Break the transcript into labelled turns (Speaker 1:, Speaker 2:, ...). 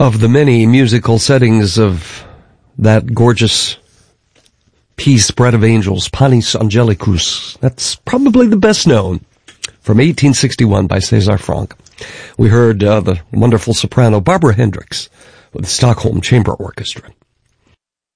Speaker 1: of the many musical settings of that gorgeous piece, Bread of Angels, Panis Angelicus. That's probably the best known, from 1861 by César Franck. We heard the wonderful soprano Barbara Hendricks with the Stockholm Chamber Orchestra.